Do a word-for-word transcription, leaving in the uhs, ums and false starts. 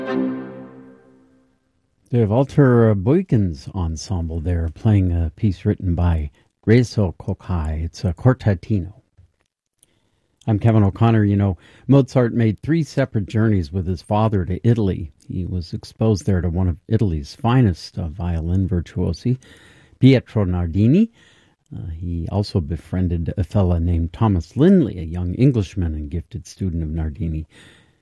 The Walter Boykins Ensemble there, playing a piece written by Rezo Kokai. It's a quartetino. I'm Kevin O'Connor. You know, Mozart made three separate journeys with his father to Italy. He was exposed there to one of Italy's finest uh, violin virtuosi, Pietro Nardini. Uh, he also befriended a fella named Thomas Lindley, a young Englishman and gifted student of Nardini.